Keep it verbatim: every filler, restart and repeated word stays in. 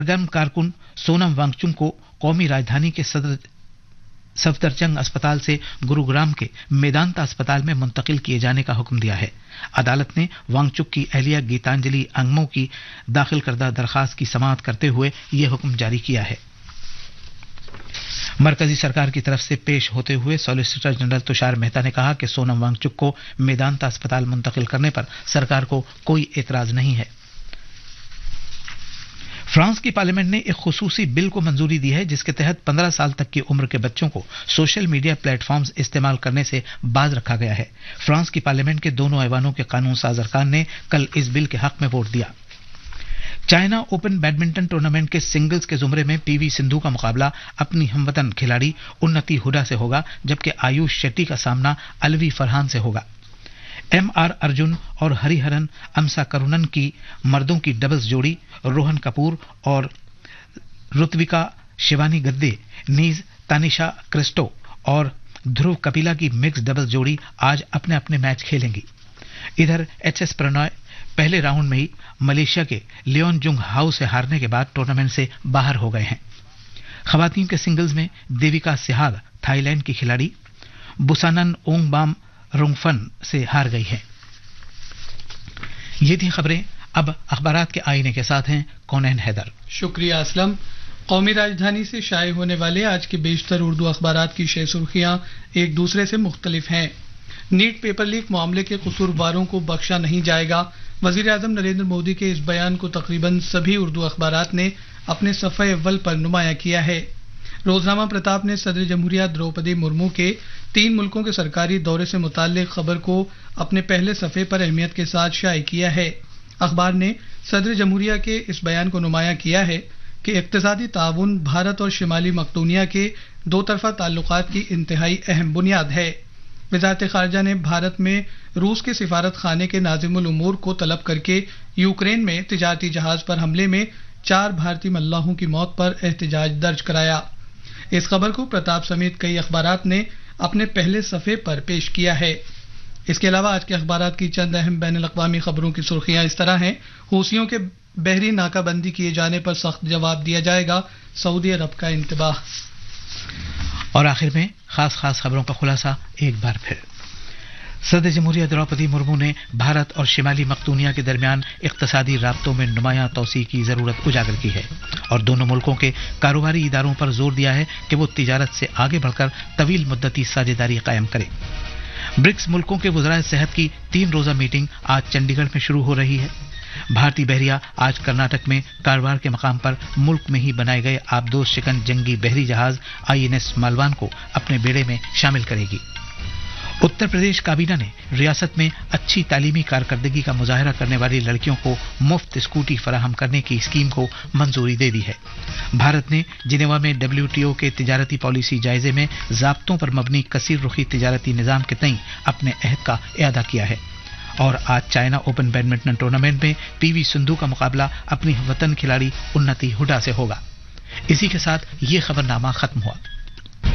सरगर्म कारकुन सोनम वांगचुक को कौमी राजधानी के सदर सफदरजंग अस्पताल से गुरुग्राम के मेदांता अस्पताल में मुंतकिल किए जाने का हुक्म दिया है। अदालत ने वांगचुक की अहलिया गीतांजलि अंगमो की दाखिल करदा दरखास्त की समाअत करते हुए यह हुक्म जारी किया है। मरकजी सरकार की तरफ से पेश होते हुए सॉलिसिटर जनरल तुषार मेहता ने कहा कि सोनम वांगचुक को मेदांता अस्पताल मुंतकिल करने पर सरकार को कोई एतराज नहीं है। फ्रांस की पार्लियामेंट ने एक खुसूसी बिल को मंजूरी दी है जिसके तहत पंद्रह साल तक की उम्र के बच्चों को सोशल मीडिया प्लेटफॉर्म्स इस्तेमाल करने से बाज रखा गया है। फ्रांस की पार्लियामेंट के दोनों ऐवानों के कानून साज अरकान ने कल इस बिल के हक में वोट दिया। चाइना ओपन बैडमिंटन टूर्नामेंट के सिंगल्स के जुमरे में पीवी सिंधु का मुकाबला अपनी हमवतन खिलाड़ी उन्नति हुडा से होगा, जबकि आयुष शेट्टी का सामना अलवी फरहान से होगा। एम आर अर्जुन और हरिहरन अमसा करुणन की मर्दों की डबल्स जोड़ी, रोहन कपूर और ऋत्विका शिवानी गद्दे, नीज तानिशा क्रिस्टो और ध्रुव कपिला की मिक्स डबल्स जोड़ी आज अपने अपने मैच खेलेंगी। इधर एच एस प्रणॉय पहले राउंड में ही मलेशिया के लियोन जुंग हाउ से हारने के बाद टूर्नामेंट से बाहर हो गए हैं। खवातीन के सिंगल्स में देविका सिहाग थाईलैंड की खिलाड़ी बुसानन ओंगबाम रोंगफन से हार गई है। ये थी खबरें। अब अखबारात के आईने के साथ हैं कौनैन हैदर। शुक्रिया असलम। कौमी राजधानी से शाये होने वाले आज के बेशतर उर्दू अखबारात की शे सुर्खियां एक दूसरे से मुख्तलिफ हैं। नीट पेपर लीक मामले के कसूरवारों को बख्शा नहीं जाएगा, वजीर आजम नरेंद्र मोदी के इस बयान को तकरीबन सभी उर्दू अखबारात ने अपने सफ़े अव्वल पर नुमाया किया है। रोजनामा प्रताप ने सदर जमहूरिया द्रौपदी मुर्मू के तीन मुल्कों के सरकारी दौरे से मुताल्लिक खबर को अपने पहले सफ़े पर अहमियत के साथ शाये किया है। अखबार ने सदर जमहूरिया के इस बयान को नुमाया किया है कि इक्तिसादी ताउन भारत और शिमाली मकदूनिया के दो तरफा ताल्लुकात की इंतहाई अहम बुनियाद है। वजारत खारजा ने भारत में रूस के सिफारत खाने के नाजिमुल उमूर को तलब करके यूक्रेन में तिजारती जहाज पर हमले में चार भारतीय मल्लाहों की मौत पर एहतजाज दर्ज कराया। इस खबर को प्रताप समेत कई अखबारात ने अपने पहले सफ़े पर पेश किया है। इसके अलावा आज के अखबारात की चंद अहम बैनुल अक़वामी खबरों की सुर्खियां इस तरह हैं। हूसियों के बहरी नाकाबंदी किए जाने पर सख्त जवाब दिया जाएगा, सऊदी अरब का इंतबाह। और आखिर में खास खास खबरों का खुलासा एक बार फिर। सदर जमहूरिया द्रौपदी मुर्मू ने भारत और शिमाली मकदूनिया के दरमियान इक्तिसादी राब्तों में नुमायां तौसी की जरूरत उजागर की है और दोनों मुल्कों के कारोबारी इदारों पर जोर दिया है कि वो तिजारत से आगे बढ़कर तवील मुद्दती साझेदारी कायम करें। ब्रिक्स मुल्कों के वज़राए सेहत की तीन रोजा मीटिंग आज चंडीगढ़ में शुरू हो रही है। भारतीय बहरिया आज कर्नाटक में कारवार के मकाम पर मुल्क में ही बनाए गए आबदोज शिकन जंगी बहरी जहाज आई एन एस मालवान को अपने बेड़े में शामिल करेगी। उत्तर प्रदेश काबीना ने रियासत में अच्छी तालीमी कारकर्दगी का मुजाहरा करने वाली लड़कियों को मुफ्त स्कूटी फराहम करने की स्कीम को मंजूरी दे दी है। भारत ने जिनेवा में डब्ल्यू टी ओ के तिजारती पॉलिसी जायजे में ज़ाब्तों पर मबनी कसीर रुखी तिजारती निज़ाम के तई अपने अहद का इआदा किया है। और आज चाइना ओपन बैडमिंटन टूर्नामेंट में पीवी सिंधु का मुकाबला अपनी वतन खिलाड़ी उन्नति हुडा से होगा। इसी के साथ ये खबरनामा खत्म हुआ।